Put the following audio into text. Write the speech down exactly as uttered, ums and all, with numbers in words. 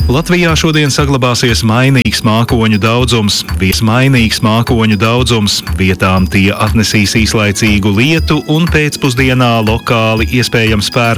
Latvijā šodien saglabāsies mainīgs mākoņu daudzums. Vismainīgs mākoņu daudzums. Vietām tie atnesīs īslaicīgu lietu un pēcpusdienā lokāli iespējams pērkons.